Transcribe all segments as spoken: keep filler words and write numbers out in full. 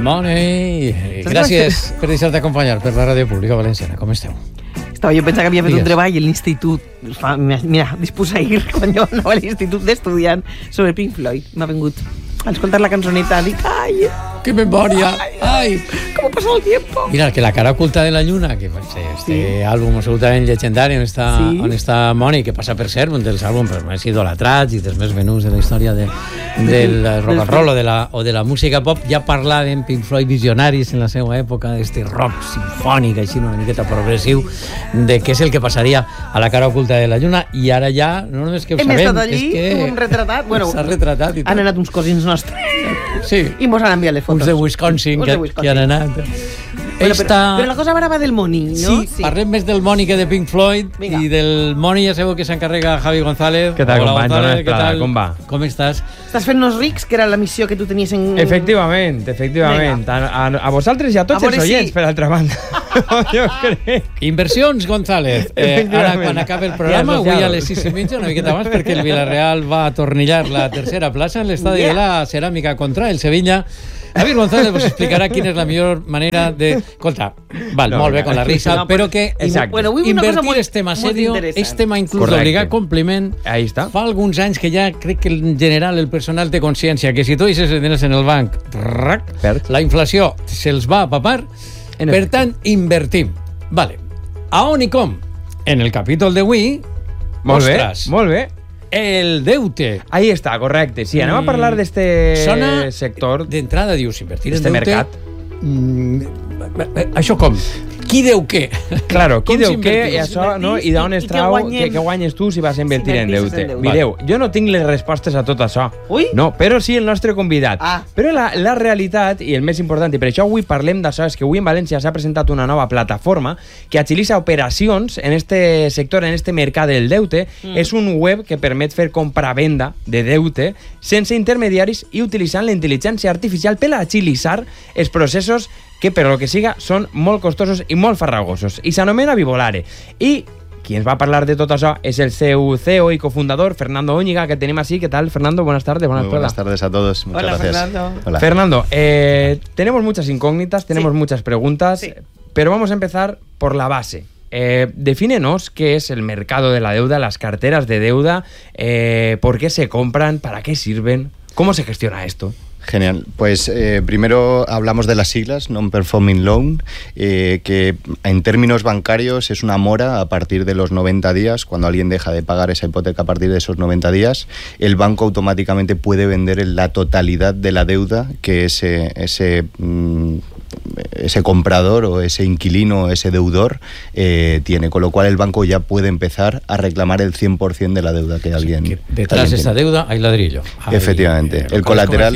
Money. Gràcies per deixar-te acompanyar per la ràdio pública valenciana. Com esteu? Estava jo pensant que havia fet Digues. un treball a l'institut. Mira, dispus ahir, quan jo anava a l'institut d'estudiant sobre Pink Floyd. M'ha vingut a escoltar la cançoneta. Dic, ai... ¡Qué memoria! ¡Ay! ay. ¿Cómo pasa el tiempo? Mira, que La cara oculta de la lluna, que pues, este sí. àlbum absolutament legendari on està, sí. on està Moni, que passa per ser un dels àlbums més idolatrats i dels més venuts de la història de, del rock and roll o de, la, o de la música pop, ja parlaven Pink Floyd visionaris en la seva època, d'este rock sinfònic, així una miqueta progressiu, de què és el que passaria a La cara oculta de la lluna, i ara ja, no només que ho Hem sabem, estat allí, és que... hem retratat, bueno, s'ha retratat i tot. Han anat uns cosins nostres. Sí. I mos han enviat les fotos. Uns de Wisconsin, uns que, de Wisconsin. que han anat. Bueno, Esta... però, però la cosa ara va del Moni, no? Sí, sí, parlem més del Moni que de Pink Floyd. Vinga. I del Moni ja sabeu que s'encarrega Javi González. Què tal, Hola, company? González, què tal? Com va? Com estàs? Estàs fent-nos rics, que era la missió que tu tenies en... Efectivament, efectivament. A, a, a vosaltres i a tots a els oients, sí. per altra banda. Jo crec. Inversions, González. Eh, ara, quan acabi el programa, avui a les sis i mitja, una miqueta abans, perquè el Villarreal va atornillar la tercera plaça en l'estadi yeah. de la Ceràmica contra el Sevilla. Javier González vos explicarà quina és la millor manera de... Escolta, val, no, molt bé, con la risa, no, però que bueno, invertir és tema serio, és tema inclús d'obligar compliment. Ahí està. Fa alguns anys que ja crec que en general el personal té consciència que si tu deixes diners en el banc, rac, la inflació se'ls va a papar, en per tant, invertim. Vale. A on i com? En el capítol d'avui, molt bé, molt bé. El deute. Ahí està, correcte. Sí, anem a parlar d'este sector. D'entrada dius, invertir en deute. mercat. Mm, això com? Qui deu què? Claro, qui deu què i això, no? I d'on es trau, què guanyes tu si vas a invertir en deute? Mireu, jo no tinc les respostes a tot això. Ui? No, però sí el nostre convidat. Ah. Però la, la realitat, i el més important, i per això avui parlem d'això, és que avui en València s'ha presentat una nova plataforma que agilitza operacions en este sector, en este mercat del deute. Mm. És un web que permet fer compra-venda de deute sense intermediaris i utilitzant la intel·ligència artificial per agilitzar els processos que, per lo que siga, són molt costosos i molt farragosos. I s'anomena Vivolare. I qui ens va parlar de tot això és el seu C E O y cofundador, Fernando Óñiga, que tenim així. ¿Qué tal, Fernando? Buenas tardes. Buenas, buenas tardes a todos. Muchas Hola, gracias. Fernando. Hola. Fernando, eh, tenemos muchas incógnitas, tenemos sí. muchas preguntas, sí. pero vamos a empezar por la base. Eh, defínenos qué es el mercado de la deuda, las carteras de deuda, eh, por qué se compran, para qué sirven, cómo se gestiona esto. Genial. Pues eh, primero hablamos de las siglas, Non-Performing Loan, eh, que en términos bancarios es una mora a partir de los noventa días. Cuando alguien deja de pagar esa hipoteca a partir de esos noventa días, el banco automáticamente puede vender la totalidad de la deuda que ese, ese, mm, ese comprador o ese inquilino o ese deudor eh, tiene. Con lo cual el banco ya puede empezar a reclamar el cien por ciento de la deuda que alguien sí, que detrás de esa deuda hay ladrillo. Hay, Efectivamente. Eh, el colateral...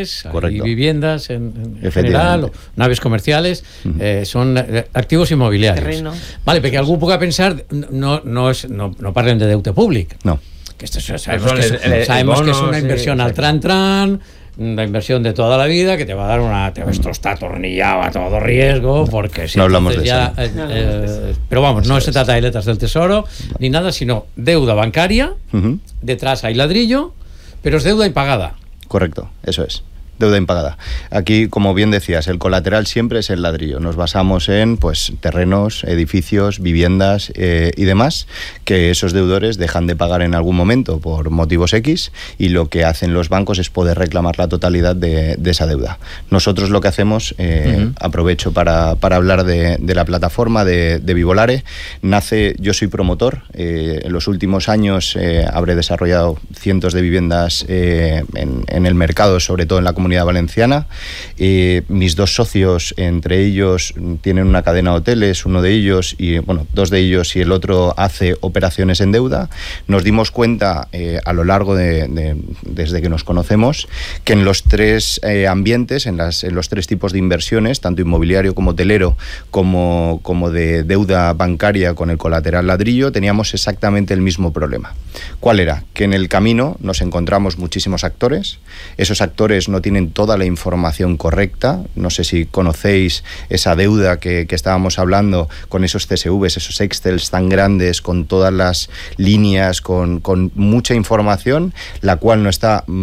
Hay viviendas en, en general, o naves comerciales, uh-huh. eh, son eh, activos inmobiliarios. Terreno. Vale, perquè algú puga pensar, no, no, és, no, no parlem de deute públic. No. Que esto, sabemos que es, el, el, sabemos el bono, que es una inversión sí, al tran-tran, una inversión de toda la vida que te va a dar una... Te, esto está atornillado a todo riesgo, porque... Si no hablamos de ya, eso. Eh, eh, pero vamos, no se trata de letras del tesoro, no. ni nada, sino deuda bancaria, uh-huh. detrás hay ladrillo, pero es deuda impagada. Correcto, eso es. Deuda impagada. Aquí, como bien decías, el colateral siempre es el ladrillo. Nos basamos en pues terrenos, edificios, viviendas eh, y demás, que esos deudores dejan de pagar en algún momento por motivos X, y lo que hacen los bancos es poder reclamar la totalidad de, de esa deuda. Nosotros lo que hacemos, eh, uh-huh. aprovecho para, para hablar de, de la plataforma de, de Vivolare, nace, yo soy promotor, eh, en los últimos años eh, habré desarrollado cientos de viviendas eh, en, en el mercado, sobre todo en la comunidad valenciana. Eh, mis dos socios, entre ellos, tienen una cadena de hoteles, uno de ellos, y bueno, dos de ellos, y el otro hace operaciones en deuda. Nos dimos cuenta eh, a lo largo de, de, desde que nos conocemos, que en los tres eh, ambientes, en, las, en los tres tipos de inversiones, tanto inmobiliario como hotelero, como, como de deuda bancaria con el colateral ladrillo, teníamos exactamente el mismo problema. ¿Cuál era? Que en el camino nos encontramos muchísimos actores. Esos actores no tienen toda la información correcta. No sé si conocéis esa deuda que, que estábamos hablando, con esos C S Vs, esos Excels tan grandes, con todas las líneas, con, con mucha información, la cual no está mmm,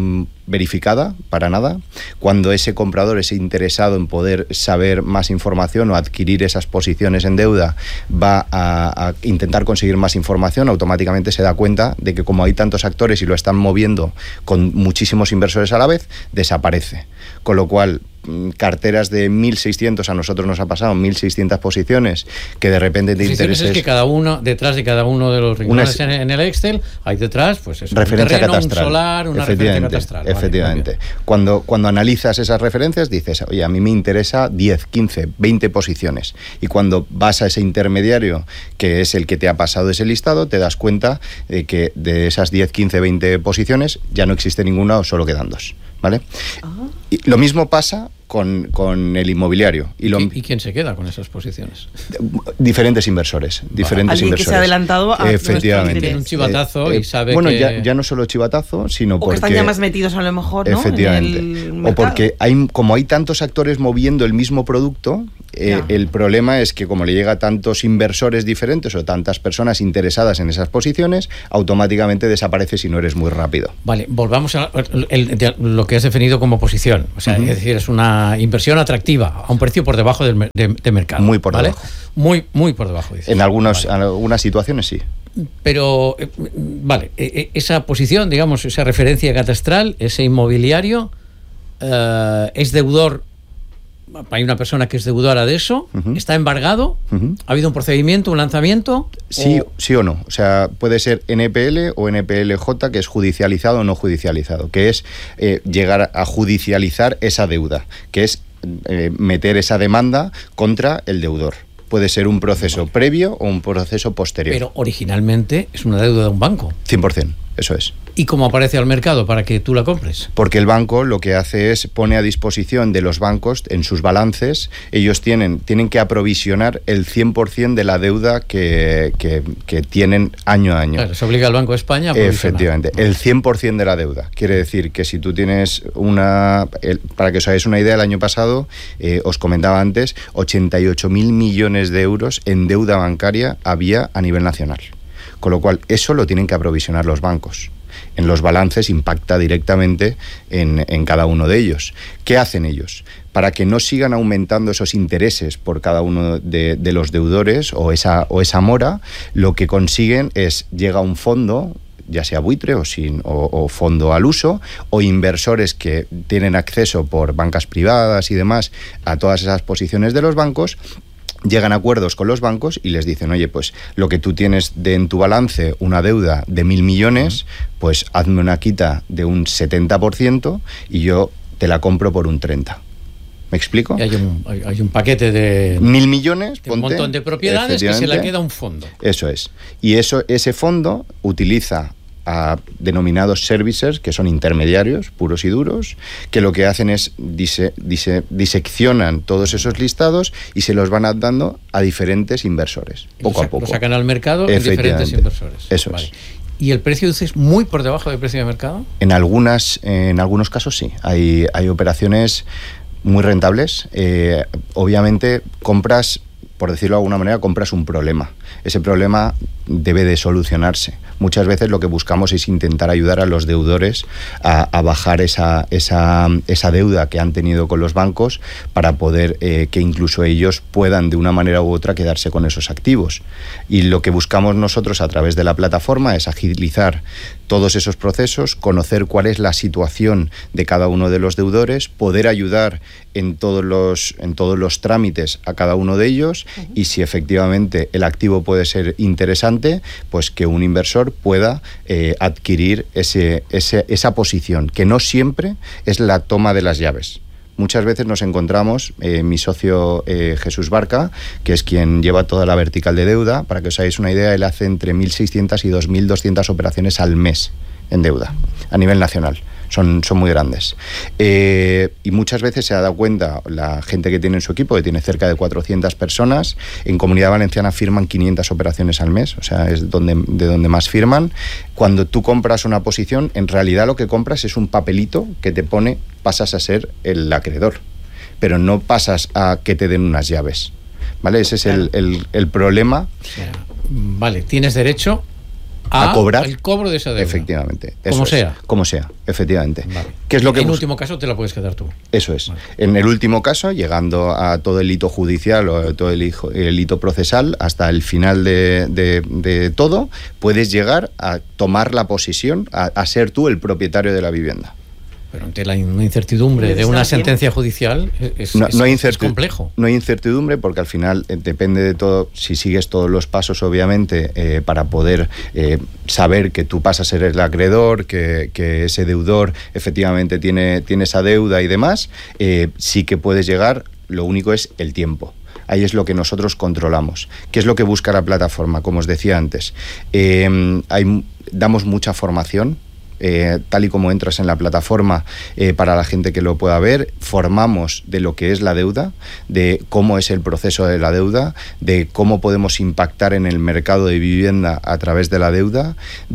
verificada para nada. Cuando ese comprador es interesado en poder saber más información o adquirir esas posiciones en deuda, va a, a intentar conseguir más información, automáticamente se da cuenta de que como hay tantos actores y lo están moviendo con muchísimos inversores a la vez, desaparece. Con lo cual, carteras de mil seiscientos, a nosotros nos ha pasado mil seiscientas posiciones, que de repente te intereses... Es que cada uno, detrás de cada uno de los rincones es... en, en el Excel, hay detrás, pues eso, referencia un terreno, catastral. un solar, una referencia catastral. Efectivamente. Vale, cuando, cuando analizas esas referencias, dices, oye, a mí me interesa diez, quince, veinte posiciones. Y cuando vas a ese intermediario, que es el que te ha pasado ese listado, te das cuenta de que de esas diez, quince, veinte posiciones ya no existe ninguna o solo quedan dos. ¿Vale? Uh-huh. Y lo mismo pasa con, con el inmobiliario. ¿Y, lo, ¿Y quién se queda con esas posiciones? Diferentes inversores. Diferentes Alguien inversores. que se ha adelantado a efectivamente. Tiene un chivatazo eh, y sabe bueno, que... ya, ya no solo chivatazo, sino o porque... que están ya más metidos a lo mejor, ¿no? Efectivamente. En el o porque hay, como hay tantos actores moviendo el mismo producto, eh, el problema es que como le llega a tantos inversores diferentes o tantas personas interesadas en esas posiciones, automáticamente desaparece si no eres muy rápido. Vale, volvamos a el, el, lo que has definido como posición. O sea, uh-huh. es decir, es una inversión atractiva a un precio por debajo del de, de mercado. Muy por ¿vale? debajo. Muy, muy por debajo. Dices. En algunos, vale. algunas situaciones sí. Pero, eh, vale, eh, esa posición, digamos, esa referencia catastral, ese inmobiliario, eh, es deudor. Hay una persona que es deudora de eso, uh-huh. está embargado, uh-huh. ha habido un procedimiento, un lanzamiento. Sí, o... sí o no. O sea, puede ser N P L o N P L J, que es judicializado o no judicializado, que es eh, llegar a judicializar esa deuda, que es eh, meter esa demanda contra el deudor. Puede ser un proceso vale. previo o un proceso posterior. Pero originalmente es una deuda de un banco. cien por ciento, eso es. ¿Y cómo aparece al mercado para que tú la compres? Porque el banco lo que hace es pone a disposición de los bancos en sus balances, ellos tienen, tienen que aprovisionar el cien por ciento de la deuda que, que, que tienen año a año. Claro, se obliga al Banco de España a aprovisionar. Efectivamente, el cien por ciento de la deuda. Quiere decir que si tú tienes una... El, para que os hagáis una idea, el año pasado, eh, os comentaba antes, ochenta y ocho mil millones de euros en deuda bancaria había a nivel nacional. Con lo cual, eso lo tienen que aprovisionar los bancos. En los balances impacta directamente en, en cada uno de ellos. ¿Qué hacen ellos? Para que no sigan aumentando esos intereses por cada uno de, de los deudores o esa, o esa mora, lo que consiguen es, llega un fondo, ya sea buitre o, sin, o, o fondo al uso, o inversores que tienen acceso por bancas privadas y demás a todas esas posiciones de los bancos, llegan a acuerdos con los bancos y les dicen, oye, pues lo que tú tienes de, en tu balance una deuda de mil millones, pues hazme una quita de un setenta por ciento y yo te la compro por un treinta por ciento. ¿Me explico? Y hay, un, hay, hay un paquete de... Mil millones, de un ponte, montón de propiedades que se le queda un fondo. Eso es. Y eso, ese fondo utiliza a denominados servicers, que son intermediarios puros y duros, que lo que hacen es dise, dise, diseccionan todos esos listados y se los van dando a diferentes inversores, poco a poco. Lo sacan al mercado en diferentes inversores. Eso vale. es. ¿Y el precio, dices, muy por debajo del precio de mercado? En algunas, en algunos casos sí. Hay, hay operaciones muy rentables. Eh, obviamente compras, por decirlo de alguna manera, compras un problema. Ese problema debe de solucionarse. Muchas veces lo que buscamos es intentar ayudar a los deudores a, a bajar esa, esa, esa deuda que han tenido con los bancos para poder eh, que incluso ellos puedan de una manera u otra quedarse con esos activos. Y lo que buscamos nosotros a través de la plataforma es agilizar todos esos procesos, conocer cuál es la situación de cada uno de los deudores, poder ayudar en todos los, en todos los trámites a cada uno de ellos uh-huh. y si efectivamente el activo puede ser interesante, pues que un inversor pueda eh, adquirir ese, ese, esa posición, que no siempre es la toma de las llaves. Muchas veces nos encontramos, eh, mi socio eh, Jesús Barca, que es quien lleva toda la vertical de deuda, para que os hagáis una idea, él hace entre mil seiscientas y dos mil doscientas operaciones al mes en deuda, a nivel nacional. Son, son muy grandes. Eh, y muchas veces se ha dado cuenta la gente que tiene en su equipo, que tiene cerca de cuatrocientas personas, en Comunidad Valenciana firman quinientas operaciones al mes, o sea, es donde, de donde más firman. Cuando tú compras una posición, en realidad lo que compras es un papelito que te pone, pasas a ser el acreedor, pero no pasas a que te den unas llaves, ¿vale? Ese es el, el, el problema. O sea, vale, tienes derecho a, a cobrar el cobro de esa deuda. Efectivamente. Como es, sea. Como sea, efectivamente. Vale. ¿Qué es lo que en bus- último caso te la puedes quedar tú. Eso es. Vale. En el último caso, llegando a todo el hito judicial o todo el, hijo, el hito procesal, hasta el final de, de, de todo, puedes llegar a tomar la posesión, a, a ser tú el propietario de la vivienda. Pero ante la incertidumbre de una sentencia judicial es, no, es, no hay es complejo. No hay incertidumbre porque al final eh, depende de todo, si sigues todos los pasos, obviamente, eh, para poder eh, saber que tú pasas a ser el acreedor, que, que ese deudor efectivamente tiene, tiene esa deuda y demás, eh, sí que puedes llegar, lo único es el tiempo. Ahí es lo que nosotros controlamos. ¿Qué es lo que busca la plataforma? Como os decía antes, eh, hay, damos mucha formación. Eh, tal y como entras en la plataforma, eh, para la gente que lo pueda ver, formamos de lo que es la deuda, de cómo es el proceso de la deuda, de cómo podemos impactar en el mercado de vivienda a través de la deuda,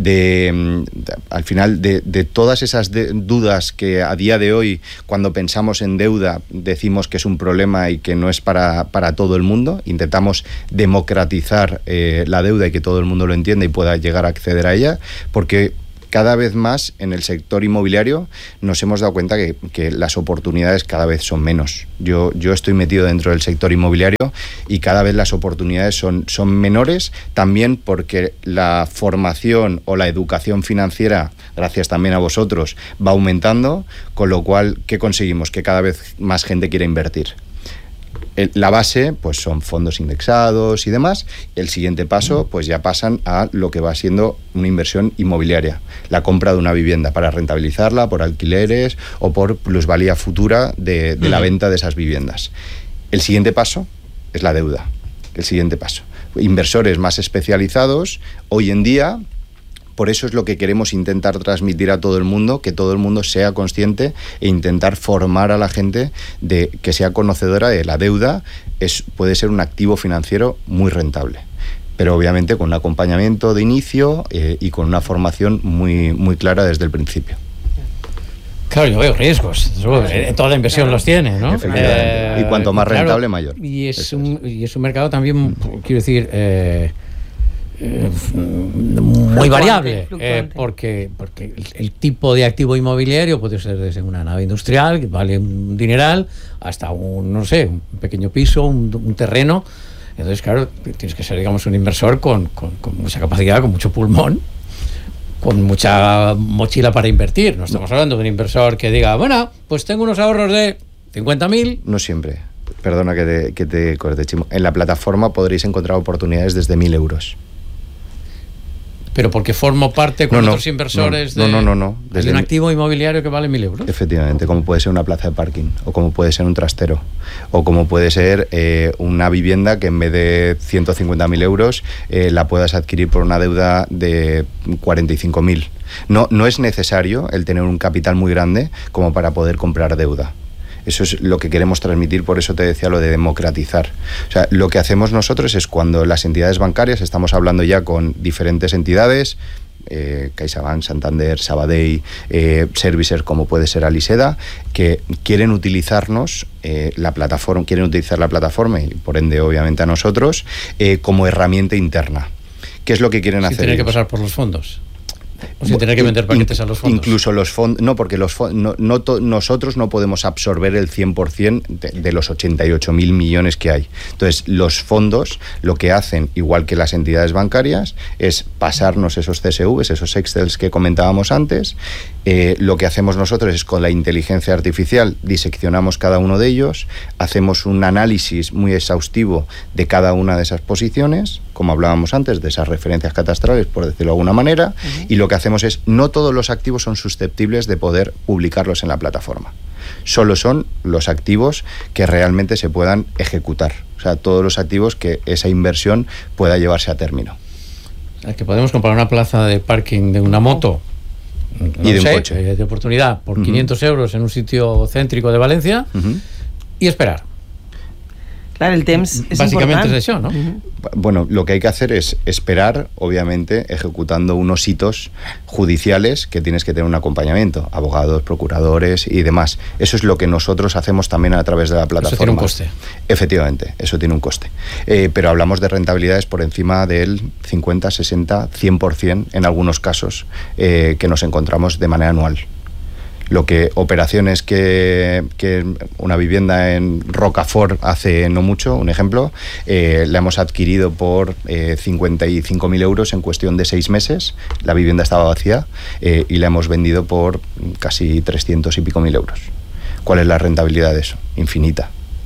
de, de al final de, de todas esas de, dudas que a día de hoy, cuando pensamos en deuda, decimos que es un problema y que no es para, para todo el mundo. Intentamos democratizar eh, la deuda y que todo el mundo lo entienda y pueda llegar a acceder a ella, porque cada vez más en el sector inmobiliario nos hemos dado cuenta que, que las oportunidades cada vez son menos. Yo, yo estoy metido dentro del sector inmobiliario y cada vez las oportunidades son, son menores, también porque la formación o la educación financiera, gracias también a vosotros, va aumentando, con lo cual, ¿qué conseguimos? Que cada vez más gente quiera invertir. La base pues son fondos indexados y demás. El siguiente paso pues ya pasan a lo que va siendo una inversión inmobiliaria, la compra de una vivienda para rentabilizarla por alquileres o por plusvalía futura de, de la venta de esas viviendas. El siguiente paso es la deuda. El siguiente paso. Inversores más especializados hoy en día. Por eso es lo que queremos intentar transmitir a todo el mundo, que todo el mundo sea consciente e intentar formar a la gente de que sea conocedora de la deuda. Es, puede ser un activo financiero muy rentable, pero obviamente con un acompañamiento de inicio eh, y con una formación muy, muy clara desde el principio. Claro, yo veo riesgos. Toda la inversión claro. los tiene, ¿no? Eh, y cuanto más claro, rentable, mayor. Y es, un, es. y es un mercado también, quiero decir... Eh, Eh, muy variable, eh, porque, porque el, el tipo de activo inmobiliario puede ser desde una nave industrial que vale un dineral hasta un, no sé, un pequeño piso, un, un terreno. Entonces, claro, tienes que ser, digamos, un inversor con, con, con mucha capacidad, con mucho pulmón, con mucha mochila para invertir. No estamos hablando de un inversor que diga, bueno, pues tengo unos ahorros de cincuenta mil. No siempre. Perdona que te, que te corte, Chimo. En la plataforma podréis encontrar oportunidades desde mil euros. Pero porque formo parte con no, no, otros inversores no, de, no, no, no, desde de un activo inmobiliario que vale mil euros. Efectivamente, como puede ser una plaza de parking, o como puede ser un trastero, o como puede ser eh, una vivienda que en vez de ciento cincuenta mil euros eh, la puedas adquirir por una deuda de cuarenta y cinco mil. No, no es necesario el tener un capital muy grande como para poder comprar deuda. Eso es lo que queremos transmitir, por eso te decía lo de democratizar. O sea, lo que hacemos nosotros es cuando las entidades bancarias, estamos hablando ya con diferentes entidades, eh, CaixaBank, Santander, Sabadell, eh, servicers como puede ser Aliseda, que quieren utilizarnos eh, la plataforma, quieren utilizar la plataforma y por ende obviamente a nosotros eh, como herramienta interna. ¿Qué es lo que quieren Sin hacer? Sin tener ellos? que pasar por los fondos. O sin tener que vender paquetes a los fondos. Incluso los fondos, no, porque los fondos, no, no to, nosotros no podemos absorber el cien por ciento de, de los ochenta y ocho mil millones que hay. Entonces, los fondos lo que hacen, igual que las entidades bancarias, es pasarnos esos C S Vs, esos Excels que comentábamos antes. Eh, lo que hacemos nosotros es con la inteligencia artificial diseccionamos cada uno de ellos, hacemos un análisis muy exhaustivo de cada una de esas posiciones, como hablábamos antes, de esas referencias catastrales, por decirlo de alguna manera, uh-huh. y lo que hacemos es, no todos los activos son susceptibles de poder publicarlos en la plataforma. Solo son los activos que realmente se puedan ejecutar. O sea, todos los activos que esa inversión pueda llevarse a término. Es que podemos comprar una plaza de parking de una moto, no y de sé, un coche de oportunidad, por uh-huh. quinientos euros en un sitio céntrico de Valencia, uh-huh. y esperar. Claro, el temps es básicamente important. es eso, ¿no? Uh-huh. Bueno, lo que hay que hacer es esperar, obviamente, ejecutando unos hitos judiciales que tienes que tener un acompañamiento, abogados, procuradores y demás. Eso es lo que nosotros hacemos también a través de la plataforma. Eso tiene un coste. Efectivamente, eso tiene un coste. Eh, pero hablamos de rentabilidades por encima del cincuenta, sesenta, cien por ciento en algunos casos eh, que nos encontramos de manera anual. Lo que operaciones que, que una vivienda en Rocafort hace no mucho, un ejemplo, eh, la hemos adquirido por eh, cincuenta y cinco mil euros en cuestión de seis meses, la vivienda estaba vacía eh, y la hemos vendido por casi trescientos y pico mil euros. ¿Cuál es la rentabilidad de eso? Infinita.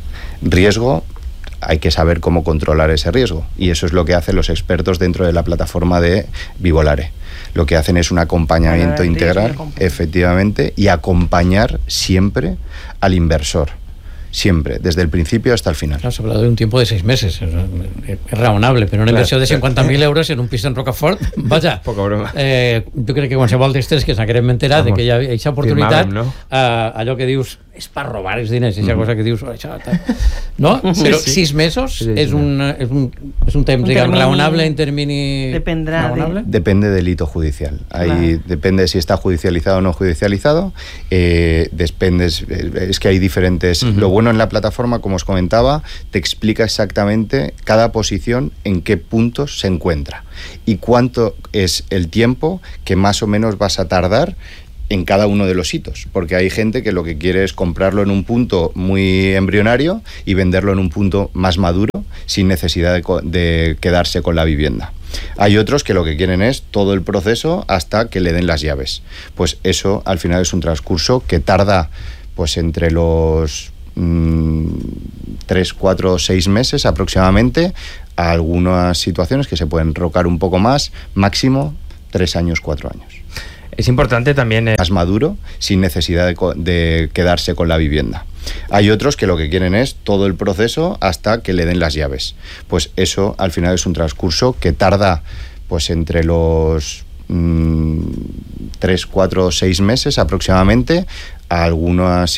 Riesgo, hay que saber cómo controlar ese riesgo y eso es lo que hacen los expertos dentro de la plataforma de Vivolare. Lo que hacen es un acompañamiento Vale, integral, riesgo, efectivamente, y acompañar siempre al inversor. Siempre, desde el principio hasta el final. Claro, se habla de un tiempo de seis meses. Es, es razonable, però una inversió de cinquanta mil euros en un pis en Rocafort, vaja, Poca broma. Eh, jo crec que qualsevol d'estes que s'haguem enterat de que hi ha aquesta oportunitat, Firmàvem, no? eh, allò que dius, és per robar els diners, aquesta Mm-hmm. cosa que dius, això, tal. No? Però sí. sis mesos Sí, sí, és, sí. un, és, un, és un temps, Un diguem, termini- raonable en termini Dependrà de- raonable? Depende del hito judicial. Ahí Claro. depende si está judicializado o no judicializado. Eh, depende, es, es que hay diferentes. Uh-huh. Lo bueno en la plataforma, como os comentaba, te explica exactamente cada posición en qué puntos se encuentra y cuánto es el tiempo que más o menos vas a tardar en cada uno de los hitos, porque hay gente que lo que quiere es comprarlo en un punto muy embrionario y venderlo en un punto más maduro sin necesidad de, co- de quedarse con la vivienda. Hay otros que lo que quieren es todo el proceso hasta que le den las llaves. Pues eso al final es un transcurso que tarda pues entre los mmm, tres, cuatro, seis meses aproximadamente, a algunas situaciones que se pueden rocar un poco más, máximo tres años, cuatro años. Es importante también... Eh... Más maduro, sin necesidad de, co- de quedarse con la vivienda. Hay otros que lo que quieren es todo el proceso hasta que le den las llaves. Pues eso al final es un transcurso que tarda pues entre los mmm, tres, cuatro, seis meses aproximadamente, a algunas